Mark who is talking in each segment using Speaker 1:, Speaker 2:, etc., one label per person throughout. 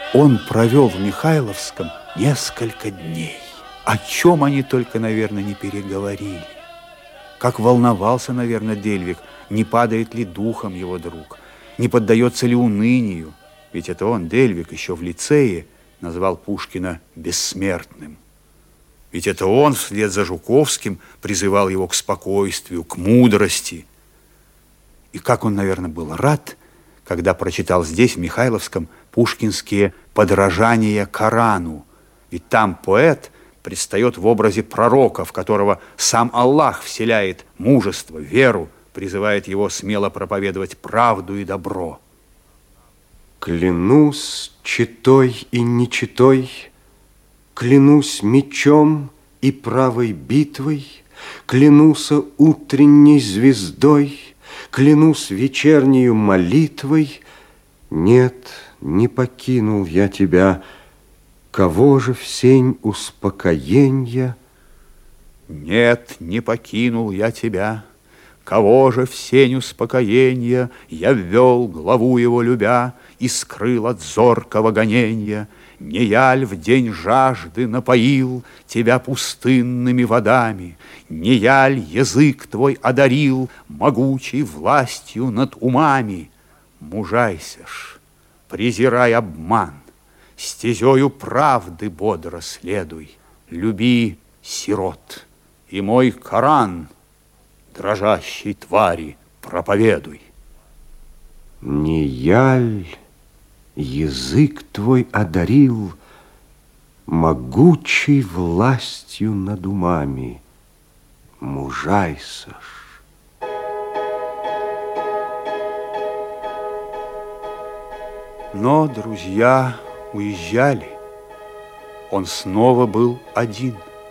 Speaker 1: Он провел в Михайловском несколько дней. О чем они только, наверное, не переговорили. Как волновался, наверное, Дельвиг, не падает ли духом его друг, не поддается ли унынию. Ведь это он, Дельвиг, еще в лицее назвал Пушкина бессмертным. Ведь это он вслед за Жуковским призывал его к спокойствию, к мудрости. И как он, наверное, был рад, когда прочитал здесь, в Михайловском, пушкинские подражания Корану. Ведь там поэт предстает в образе пророка, в которого сам Аллах вселяет мужество, веру, призывает его смело проповедовать правду и добро.
Speaker 2: Клянусь читой и нечитой, клянусь мечом и правой битвой, клянусь утренней звездой, клянусь вечернею молитвой. Нет, не покинул я тебя, кого же в сень успокоенья?
Speaker 1: Нет, не покинул я тебя, кого же в сень успокоенья я ввел, главу его любя, и скрыл от зоркого гоненья. Не я ль в день жажды напоил тебя пустынными водами, не я ль язык твой одарил могучей властью над умами? Мужайся ж, презирай обман, стезею правды бодро следуй, люби сирот, и мой Коран дрожащей твари проповедуй.
Speaker 2: Не я ль язык твой одарил могучей властью над умами? Мужайся ж.
Speaker 1: Но друзья уезжали. Он снова был один.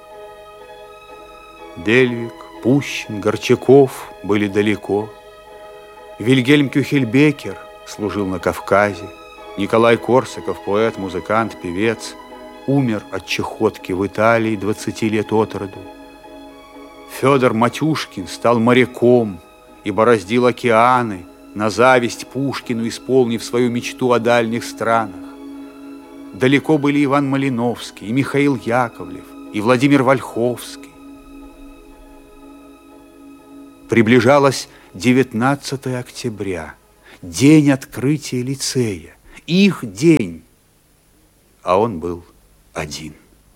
Speaker 1: Дельвиг, Пущин, Горчаков были далеко. Вильгельм Кюхельбекер служил на Кавказе. Николай Корсаков, поэт, музыкант, певец, умер от чахотки в Италии 20 лет от роду. Федор Матюшкин стал моряком и бороздил океаны, на зависть Пушкину исполнив свою мечту о дальних странах. Далеко были Иван Малиновский, и Михаил Яковлев, и Владимир Вольховский. Приближалось 19 октября, день открытия лицея, их день, а он был один.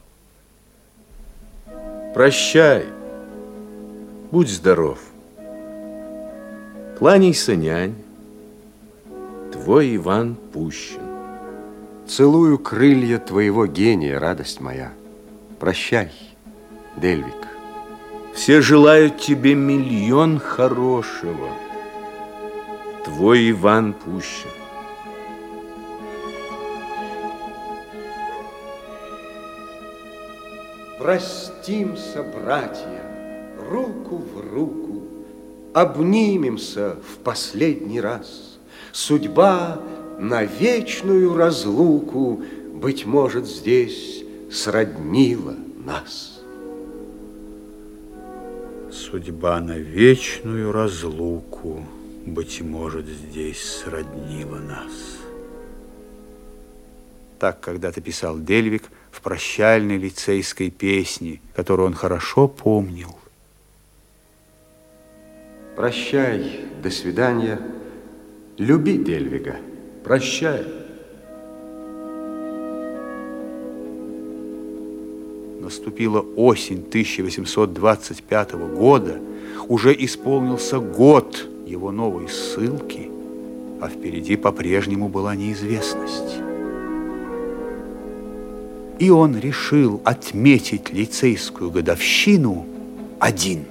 Speaker 3: Прощай, будь здоров. Кланяйся, нянь, твой Иван Пущин.
Speaker 2: Целую крылья твоего гения, радость моя. Прощай, Дельвиг.
Speaker 3: Все желают тебе миллион хорошего. Твой Иван Пущин.
Speaker 2: Простимся, братья, руку в руку, обнимемся в последний раз. Судьба на вечную разлуку, быть может, здесь сроднила нас.
Speaker 1: Судьба на вечную разлуку, быть может, здесь сроднила нас. Так когда-то писал Дельвиг в прощальной лицейской песне, которую он хорошо помнил.
Speaker 2: Прощай, до свидания, люби Дельвига.
Speaker 3: Прощай.
Speaker 1: Наступила осень 1825 года, уже исполнился год его новой ссылки, а впереди по-прежнему была неизвестность. И он решил отметить лицейскую годовщину один.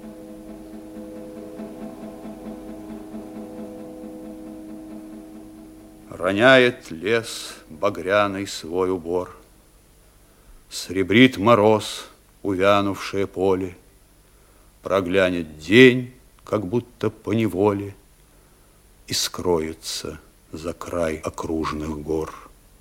Speaker 1: Роняет лес багряный свой убор, сребрит мороз увянувшее поле, проглянет день, как будто поневоле, и скроется за край окружных гор.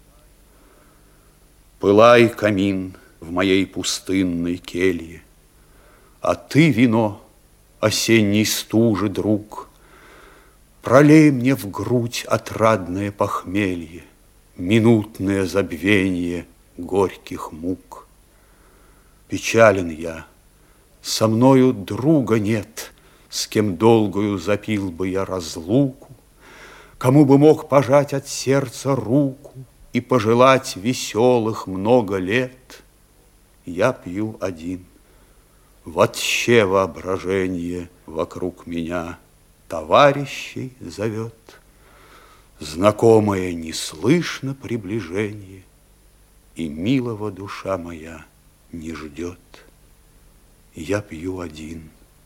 Speaker 1: Пылай, камин, в моей пустынной келье, а ты, вино, осенней стужи, друг, пролей мне в грудь отрадное похмелье, минутное забвение горьких мук. Печален я, со мною друга нет, с кем долгую запил бы я разлуку, кому бы мог пожать от сердца руку и пожелать веселых много лет. Я пью один. Вотще воображение вокруг меня товарищей зовет. Знакомое не слышно приближение, и милого душа моя не ждет. Я пью один.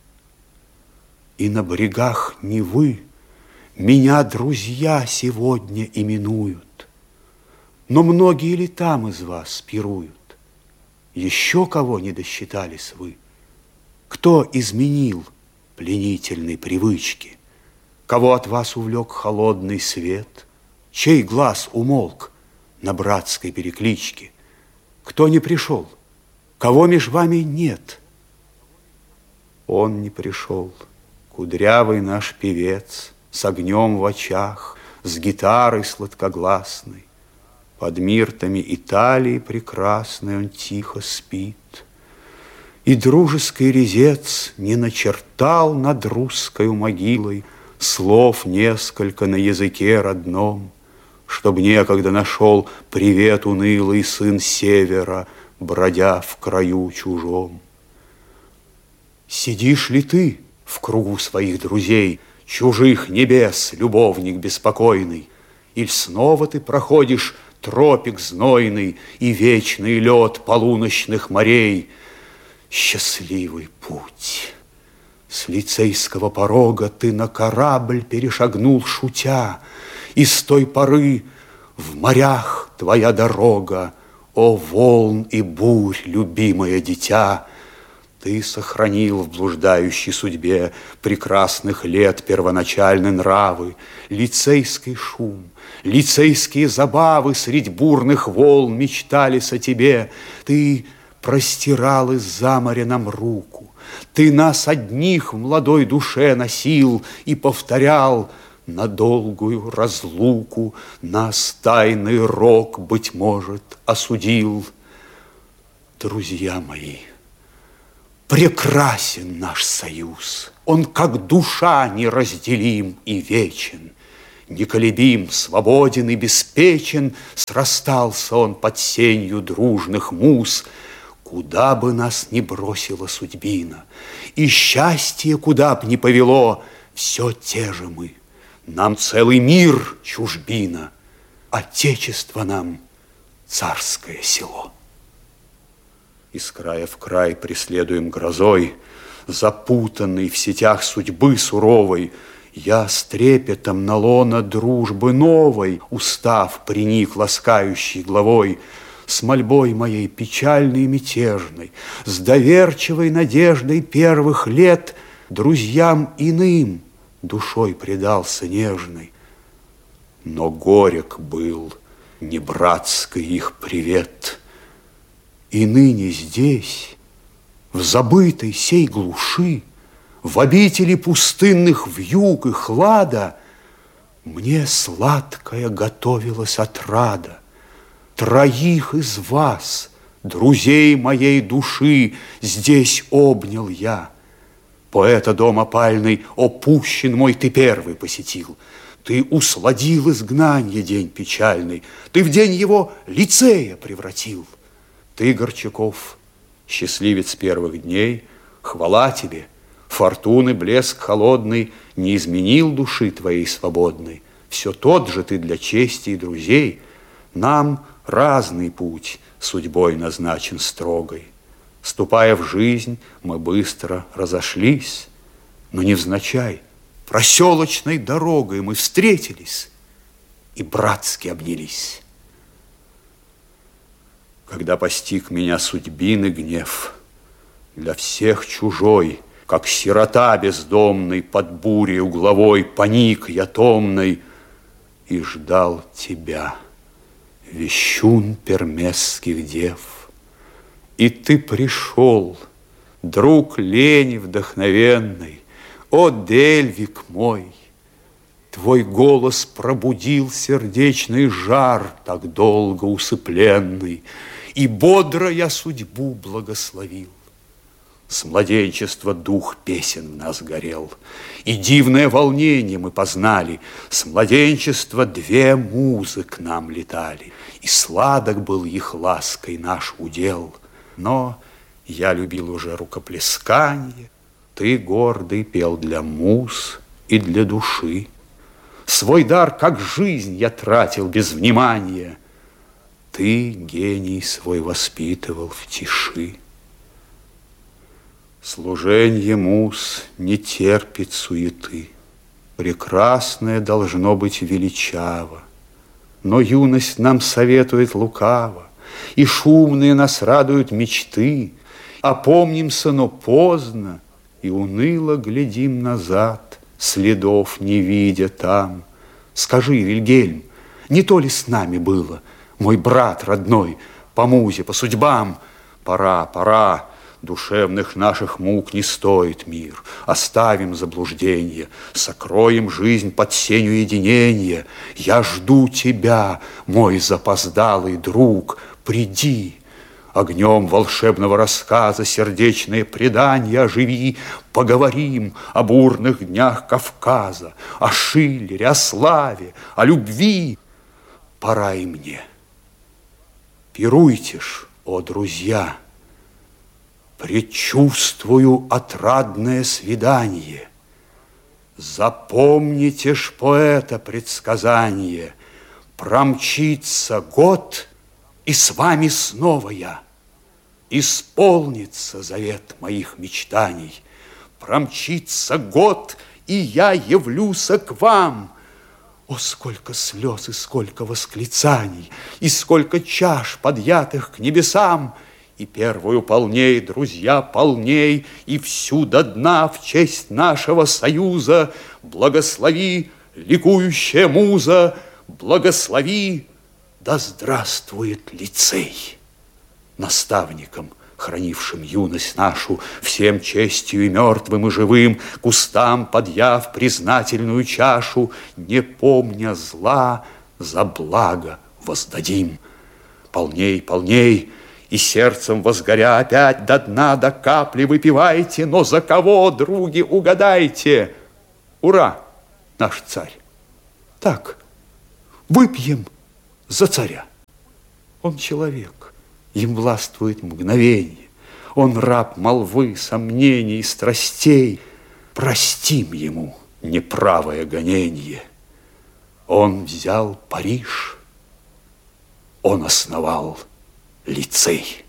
Speaker 1: И на брегах Невы меня друзья сегодня именуют. Но многие ли там из вас пируют? Еще кого не досчитались вы? Кто изменил пленительной привычки? Кого от вас увлек холодный свет? Чей глаз умолк на братской перекличке? Кто не пришел? Кого меж вами нет? Он не пришел, кудрявый наш певец, с огнем в очах, с гитарой сладкогласной. Под миртами Италии прекрасной он тихо спит. И дружеский резец не начертал над русскою могилой слов несколько на языке родном, чтоб некогда нашел привет унылый сын севера, бродя в краю чужом. Сидишь ли ты в кругу своих друзей, чужих небес, любовник беспокойный, или снова ты проходишь тропик знойный и вечный лед полуночных морей? Счастливый путь! С лицейского порога ты на корабль перешагнул, шутя, и с той поры в морях твоя дорога, о волн и бурь, любимое дитя! Ты сохранил в блуждающей судьбе прекрасных лет первоначальные нравы, лицейский шум, лицейские забавы средь бурных волн мечтались о тебе. Ты простирал из-за моря нам руку, ты нас одних в молодой душе носил и повторял на долгую разлуку, нас тайный рок, быть может, осудил. Друзья мои, прекрасен наш союз, он как душа неразделим и вечен. Неколебим, свободен и беспечен, срастался он под сенью дружных муз. Куда бы нас ни бросила судьбина, и счастье куда б ни повело, все те же мы. Нам целый мир чужбина, отечество нам царское село. Из края в край преследуем грозой, запутанный в сетях судьбы суровой, я с трепетом на лоно дружбы новой, устав, приник ласкающей главой, с мольбой моей печальной и мятежной, с доверчивой надеждой первых лет друзьям иным душой предался нежной. Но горек был не братский их привет. И ныне здесь, в забытой сей глуши, в обители пустынных вьюг и хлада, мне сладкая готовилась отрада. Троих из вас, друзей моей души, здесь обнял я. Поэта дом опальный, о пущен мой, ты первый посетил. Ты усладил изгнанье день печальный, ты в день его лицея превратил. Ты, Горчаков, счастливец первых дней, хвала тебе, фортуны блеск холодный не изменил души твоей свободной. Все тот же ты для чести и друзей. Нам разный путь судьбой назначен строгой. Ступая в жизнь, мы быстро разошлись, но невзначай проселочной дорогой мы встретились и братски обнялись. Когда постиг меня судьбины гнев, для всех чужой, как сирота бездомный, под бурей угловой поник я томный и ждал тебя, вещун пермесских дев. И ты пришел, друг лени вдохновенный, о, Дельвик мой! Твой голос пробудил сердечный жар, так долго усыпленный, и бодро я судьбу благословил. С младенчества дух песен в нас горел, и дивное волнение мы познали. С младенчества две музы к нам летали, и сладок был их лаской наш удел. Но я любил уже рукоплесканье, ты, гордый, пел для муз и для души. Свой дар, как жизнь, я тратил без внимания, ты гений свой воспитывал в тиши. Служенье муз не терпит суеты, прекрасное должно быть величаво, но юность нам советует лукаво, и шумные нас радуют мечты. Опомнимся, но поздно, и уныло глядим назад, следов не видя там. Скажи, Вильгельм, не то ли с нами было, мой брат родной, по музе, по судьбам? Пора, пора, душевных наших мук не стоит мир. Оставим заблуждение, сокроем жизнь под сенью единения. Я жду тебя, мой запоздалый друг, приди. Огнем волшебного рассказа сердечное предание оживи. Поговорим об бурных днях Кавказа, о Шиллере, о славе, о любви. Пора и мне. Пируйте ж, о друзья, предчувствую отрадное свидание. Запомните ж поэта предсказание. Промчится год, и с вами снова я. Исполнится завет моих мечтаний. Промчится год, и я явлюся к вам. О, сколько слез и сколько восклицаний, и сколько чаш, подъятых к небесам! И первую полней, друзья, полней, и всю до дна в честь нашего союза. Благослови, ликующая муза, благослови, да здравствует лицей! Наставником, хранившим юность нашу, всем честью и мертвым, и живым, кустам подъяв признательную чашу, не помня зла, за благо воздадим. Полней, полней, и сердцем возгоря опять до дна, до капли выпивайте, но за кого, други, угадайте? Ура, наш царь! Так, выпьем за царя. Он человек, им властвует мгновение. Он раб молвы, сомнений и страстей. Простим ему неправое гонение. Он взял Париж, он основал лицей.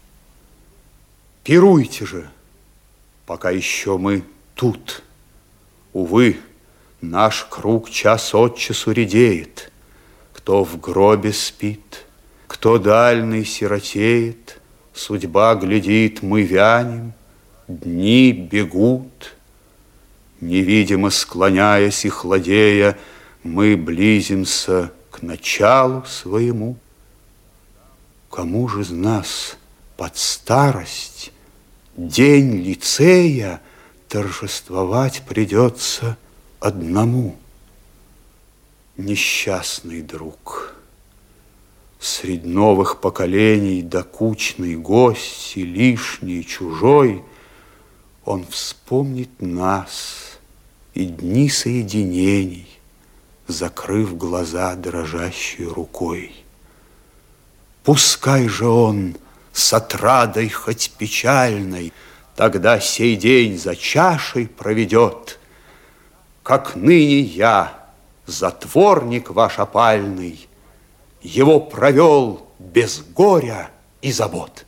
Speaker 1: Пируйте же, пока еще мы тут. Увы, наш круг час от часу редеет. Кто в гробе спит, кто дальний сиротеет, судьба глядит, мы вянем, дни бегут. Невидимо склоняясь и хладея, мы близимся к началу своему. Кому же из нас под старость день лицея торжествовать придется одному? Несчастный друг, средь новых поколений докучный гость и лишний чужой, он вспомнит нас и дни соединений, закрыв глаза дрожащей рукой. Пускай же он с отрадой хоть печальной тогда сей день за чашей проведет, как ныне я, затворник ваш опальный, его провел без горя и забот.